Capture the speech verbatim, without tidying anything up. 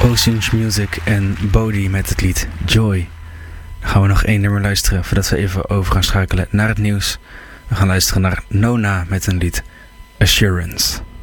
Oceans Music en Bodhi met het lied Joy. Dan gaan we nog één nummer luisteren voordat we even over gaan schakelen naar het nieuws. We gaan luisteren naar Nona met een lied Assurance.